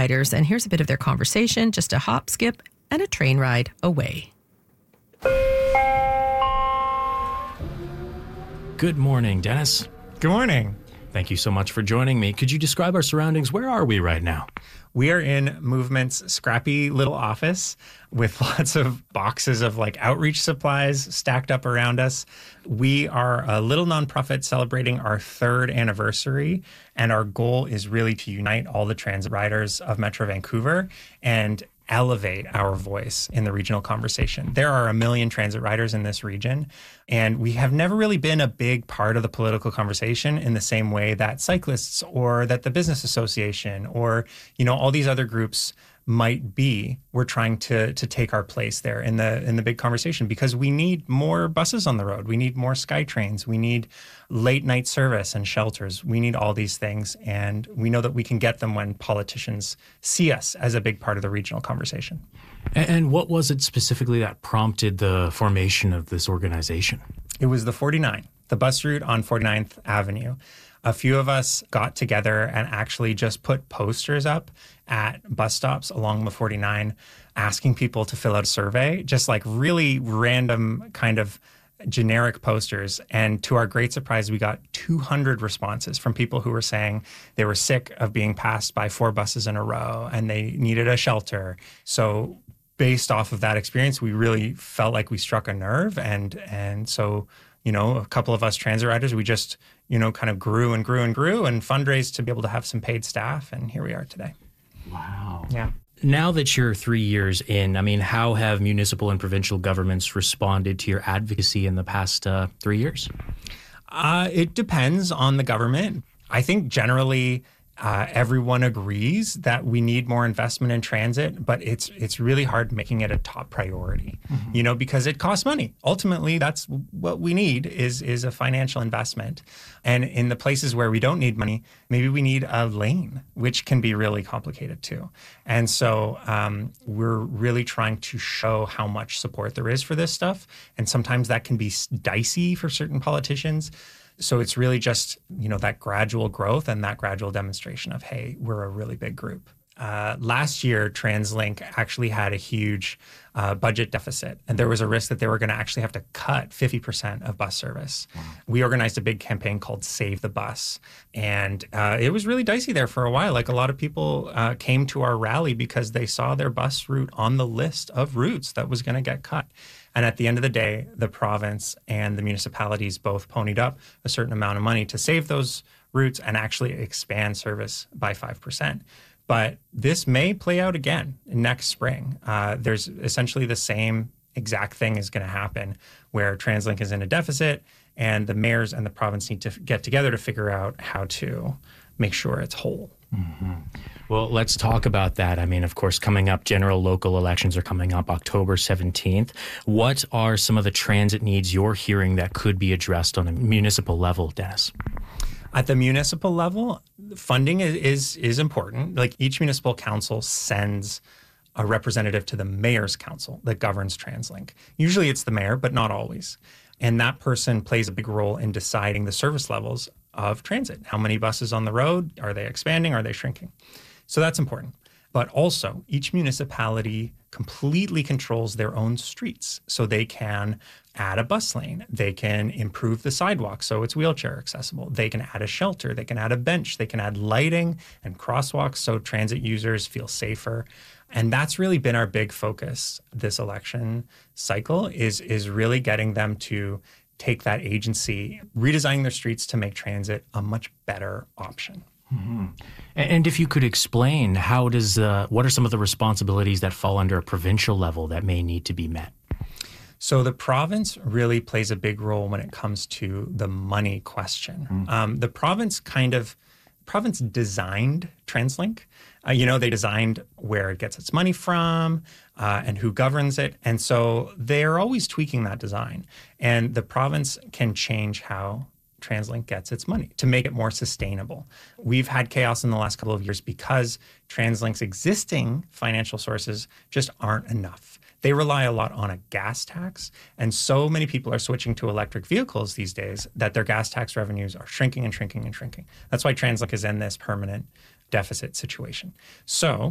riders, and here's a bit of their conversation, just a hop, skip, and a train ride away. Good morning, Dennis. Good morning. Thank you so much for joining me. Could you describe our surroundings? Where are we right now? We are in Movement's scrappy little office with lots of boxes of outreach supplies stacked up around us. We are a little nonprofit celebrating our 3rd anniversary, and our goal is really to unite all the transit riders of Metro Vancouver and elevate our voice in the regional conversation. There are 1 million transit riders in this region, and we have never really been a big part of the political conversation in the same way that cyclists or that the Business Association or, all these other groups might be. We're trying to take our place there in the big conversation because we need more buses on the road. We need more SkyTrains. We need late night service and shelters. We need all these things. And we know that we can get them when politicians see us as a big part of the regional conversation. And what was it specifically that prompted the formation of this organization? It was the 49, the bus route on 49th Avenue. A few of us got together and actually just put posters up at bus stops along the 49, asking people to fill out a survey, just really random kind of generic posters. And to our great surprise, we got 200 responses from people who were saying they were sick of being passed by 4 buses in a row and they needed a shelter. So based off of that experience, we really felt like we struck a nerve. And so, a couple of us transit riders, we just, kind of grew and grew and grew and fundraised to be able to have some paid staff. And here we are today. Wow. Yeah. Now that you're 3 years in, how have municipal and provincial governments responded to your advocacy in the past 3 years? It depends on the government. I think generally everyone agrees that we need more investment in transit, but it's really hard making it a top priority, because it costs money. Ultimately, that's what we need is a financial investment. And in the places where we don't need money, maybe we need a lane, which can be really complicated too. And so we're really trying to show how much support there is for this stuff. And sometimes that can be dicey for certain politicians. So it's really just, that gradual growth and that gradual demonstration of, hey, we're a really big group. Last year, TransLink actually had a huge budget deficit, and there was a risk that they were going to actually have to cut 50% of bus service. Wow. We organized a big campaign called Save the Bus, and it was really dicey there for a while. A lot of people came to our rally because they saw their bus route on the list of routes that was going to get cut. And at the end of the day, the province and the municipalities both ponied up a certain amount of money to save those routes and actually expand service by 5%. But this may play out again next spring. There's essentially the same exact thing is going to happen where TransLink is in a deficit and the mayors and the province need to get together to figure out how to make sure it's whole. Mm-hmm. Well, let's talk about that. Of course, coming up, general local elections are coming up October 17th. What are some of the transit needs you're hearing that could be addressed on a municipal level, Dennis? At the municipal level, funding is important. Each municipal council sends a representative to the mayor's council that governs TransLink. Usually it's the mayor, but not always. And that person plays a big role in deciding the service levels of transit. How many buses on the road? Are they expanding? Are they shrinking? So that's important. But also, each municipality completely controls their own streets. So they can add a bus lane. They can improve the sidewalk so it's wheelchair accessible. They can add a shelter. They can add a bench. They can add lighting and crosswalks so transit users feel safer. And that's really been our big focus this election cycle is really getting them to take that agency, redesigning their streets to make transit a much better option. Mm-hmm. And if you could explain, what are some of the responsibilities that fall under a provincial level that may need to be met? So the province really plays a big role when it comes to the money question. Mm. The province designed TransLink. They designed where it gets its money from and who governs it. And so they're always tweaking that design. And the province can change how TransLink gets its money to make it more sustainable. We've had chaos in the last couple of years because TransLink's existing financial sources just aren't enough. They rely a lot on a gas tax, and so many people are switching to electric vehicles these days that their gas tax revenues are shrinking and shrinking and shrinking. That's why TransLink is in this permanent deficit situation. So